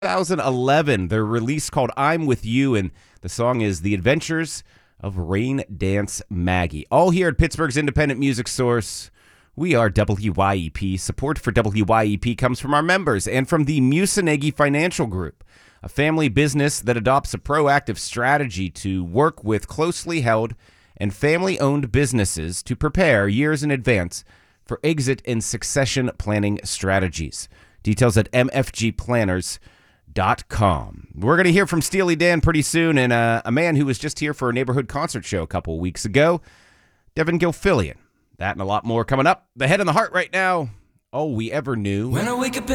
2011, their release called I'm With You, and the song is The Adventures of Rain Dance Maggie. All here at Pittsburgh's independent music source. We are WYEP. Support for WYEP comes from our members and from the Musanegi Financial Group, a family business that adopts a proactive strategy to work with closely held and family-owned businesses to prepare years in advance for exit and succession planning strategies. Details at mfgplanners.com. We're going to hear from Steely Dan pretty soon, and a man who was just here for a neighborhood concert show a couple weeks ago, Devin Gilfillian. That and a lot more coming up. The Head and the Heart right now. All we ever knew. When I wake up